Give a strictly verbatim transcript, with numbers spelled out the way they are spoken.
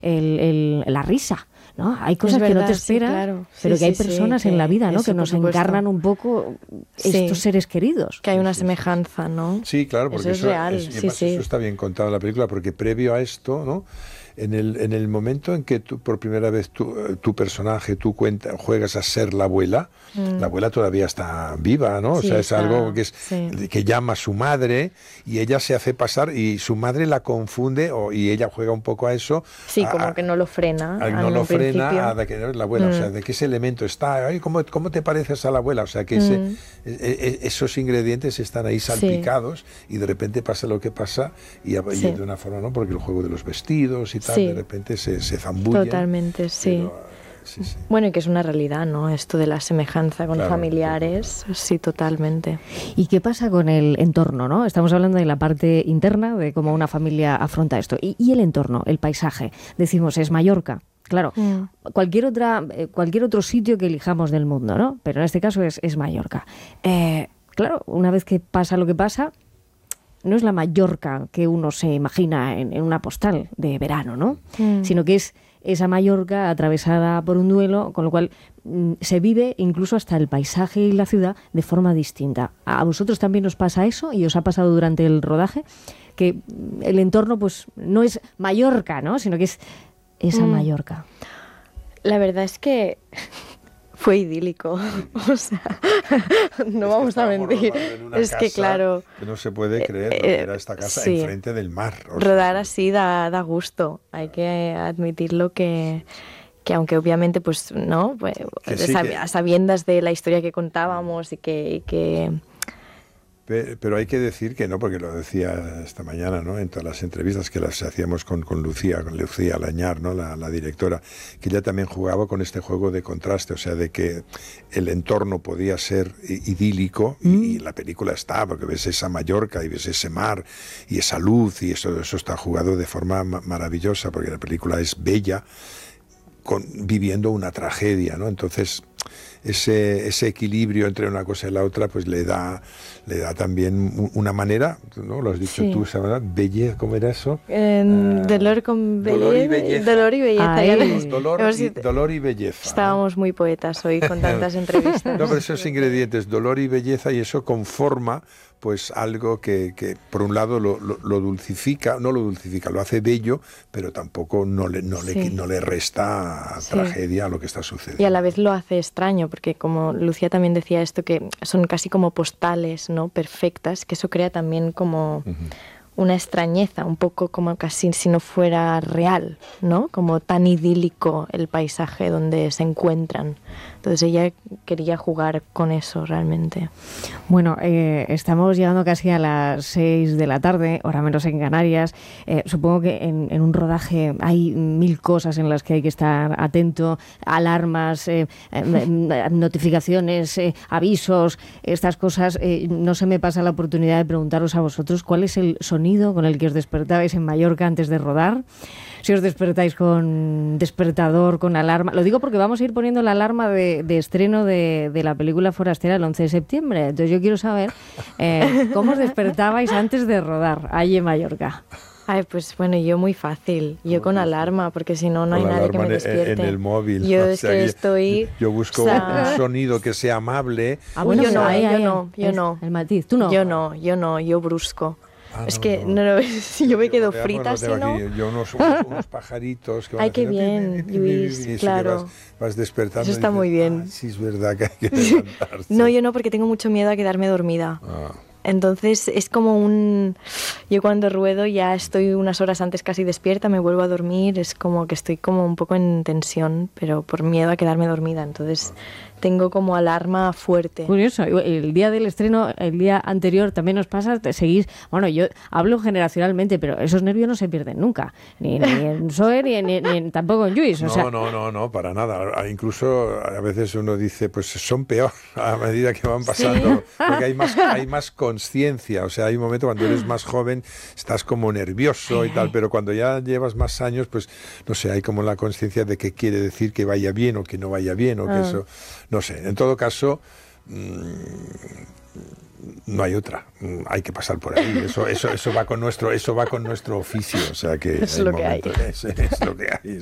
el, el, la risa, ¿no? Hay cosas verdad, que no te esperas, sí, claro. pero sí, que hay sí, personas sí, en la vida, ¿no? eso, Que nos encarnan un poco estos sí, seres queridos. Que hay una semejanza, ¿no? Sí, claro, porque eso es eso, real. Es, y sí, además sí. eso está bien contado en la película, porque previo a esto, ¿no? En el, en el momento en que tú, por primera vez tu, tu personaje, tú cuenta, juegas a ser la abuela, mm. la abuela todavía está viva, ¿no? Sí, o sea, es está, algo que, es, sí. que llama a su madre y ella se hace pasar y su madre la confunde o, y ella juega un poco a eso. Sí, a, como que no lo frena. A, no lo principio. frena a de que es la abuela, mm. o sea, de que ese elemento está, ay, ¿cómo, ¿cómo te pareces a la abuela? O sea, que ese, mm. e, e, esos ingredientes están ahí salpicados sí. y de repente pasa lo que pasa y, y sí. de una forma, ¿no? Porque el juego de los vestidos y tal, sí. de repente se, se zambullen. Totalmente, sí. Pero, sí, sí. Bueno, y que es una realidad, ¿no? Esto de la semejanza con claro, familiares, claro. sí, totalmente. ¿Y qué pasa con el entorno, no? Estamos hablando de la parte interna, de cómo una familia afronta esto. Y, y el entorno, el paisaje. Decimos, es Mallorca. Claro, mm. cualquier otra, cualquier otro sitio que elijamos del mundo, ¿no? Pero en este caso es, es Mallorca. Eh, claro, una vez que pasa lo que pasa, no es la Mallorca que uno se imagina en, en una postal de verano, ¿no? Mm. Sino que es esa Mallorca atravesada por un duelo, con lo cual mm, se vive incluso hasta el paisaje y la ciudad de forma distinta. ¿A vosotros también os pasa eso y os ha pasado durante el rodaje? Que el entorno pues no es Mallorca, ¿no? Sino que es esa mm. Mallorca. La verdad es que fue idílico, o sea, no es vamos a mentir. Es que claro, que no se puede creer eh, lo que era esta casa sí. enfrente del mar. O Rodar sea, así da, da gusto. Hay que admitirlo que que aunque obviamente pues no, pues, sí, sab- que... a sabiendas de la historia que contábamos y que, y que pero hay que decir que no, porque lo decía esta mañana, ¿no? En todas las entrevistas que las hacíamos con, con Lucía, con Lucía Lañar, ¿no? La, la directora, que ella también jugaba con este juego de contraste, o sea, de que el entorno podía ser idílico mm. y, y la película está, porque ves esa Mallorca y ves ese mar y esa luz y eso, eso está jugado de forma ma- maravillosa, porque la película es bella, con, viviendo una tragedia, ¿no? Entonces ese, ese equilibrio entre una cosa y la otra pues le da le da también una manera, ¿no? Lo has dicho sí. tú, ¿sabes? Belleza, ¿cómo era eso? Eh, uh, dolor con belleza. Dolor y belleza. Dolor y belleza. Ay, dolor, y, dolor y belleza. Estábamos ¿no? muy poetas hoy con tantas entrevistas. No, pero esos ingredientes, dolor y belleza, y eso conforma pues algo que, que por un lado lo, lo, lo dulcifica, no lo dulcifica, lo hace bello, pero tampoco no le, no sí. le, no le resta sí. tragedia a lo que está sucediendo. Y a la vez lo hace extraño, porque como Lucía también decía esto, que son casi como postales, ¿no? Perfectas, que eso crea también como uh-huh. una extrañeza, un poco como casi si no fuera real, ¿no? Como tan idílico el paisaje donde se encuentran. Entonces ella quería jugar con eso realmente. Bueno, eh, estamos llegando casi a las seis de la tarde, hora menos en Canarias. Eh, supongo que en, en un rodaje hay mil cosas en las que hay que estar atento, alarmas, eh, eh, notificaciones, eh, avisos, estas cosas. Eh, no se me pasa la oportunidad de preguntaros a vosotros cuál es el sonido con el que os despertabais en Mallorca antes de rodar. Si os despertáis con despertador, con alarma. Lo digo porque vamos a ir poniendo la alarma de, de estreno de, de la película Forastera el once de septiembre. Entonces yo quiero saber eh, cómo os despertabais antes de rodar allí en Mallorca. Ay, pues bueno, yo muy fácil. Yo con alarma, porque si no, no hay nadie que me despierte. En el móvil. Yo o es sea, que estoy... Yo busco o sea, un sonido que sea amable. Ah, bueno, yo no, ahí, yo ahí, no, yo no. El matiz, ¿tú no? Yo no, yo no, yo brusco. Ah, es no, que no. No, no, yo, yo me quedo yo, frita si no. Aquí, yo unos, unos, unos pajaritos que van Ay, qué bien, Luis, claro. Vas, vas despertando. Eso está dices, muy bien. Ah, sí, es verdad que hay que levantarse. No, yo no, porque tengo mucho miedo a quedarme dormida. Ah. Entonces es como un... Yo cuando ruedo ya estoy unas horas antes casi despierta, me vuelvo a dormir, es como que estoy como un poco en tensión, pero por miedo a quedarme dormida. Entonces tengo como alarma fuerte. Curioso, el día del estreno, el día anterior también nos pasa, te seguís... Bueno, yo hablo generacionalmente, pero esos nervios no se pierden nunca, ni, ni en Zoe, ni, ni, ni tampoco en Lluís. O no, sea... no, no, no, para nada. Incluso a veces uno dice, pues son peor a medida que van pasando, ¿sí? Porque hay más, hay más conciencia, o sea, hay un momento cuando eres más joven, estás como nervioso y tal, pero cuando ya llevas más años, pues, no sé, hay como la conciencia de qué quiere decir que vaya bien o que no vaya bien, o que ah. eso... No sé, en todo caso, mmm, no hay otra, hay que pasar por ahí. Eso, eso, eso va con nuestro, eso va con nuestro oficio, o sea que es lo que hay. Es, es lo que hay.